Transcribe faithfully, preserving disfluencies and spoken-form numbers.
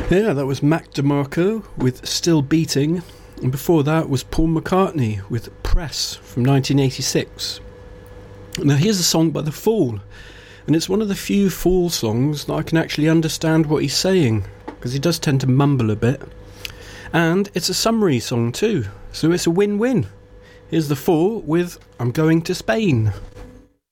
Yeah, that was Mac DeMarco with Still Beating, and before that was Paul McCartney with Press from nineteen eighty-six. Now here's a song by The Fall, and it's one of the few Fall songs that I can actually understand what he's saying, because he does tend to mumble a bit. And it's a summary song too, so it's a win-win. Here's The Fall with I'm Going to Spain.